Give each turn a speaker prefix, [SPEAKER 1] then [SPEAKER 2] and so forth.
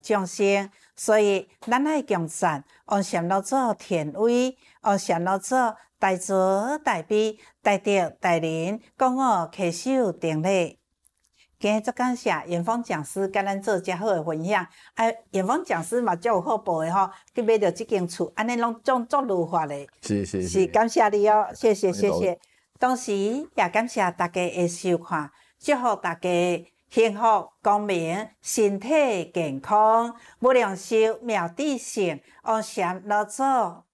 [SPEAKER 1] 众生，所以咱爱强善，往善老祖田位，往善老祖大慈大悲，大德大仁，讲我揢手顶礼。今日足感谢元芳讲师甲咱做遮好诶分享，元芳讲师嘛足有好报诶吼，去买着即间厝，安尼拢足如法诶。是感谢你哦，谢谢谢谢。同时也感谢大家诶收看，祝福大家幸福光明，身体健康，无量寿妙智胜，往善老祖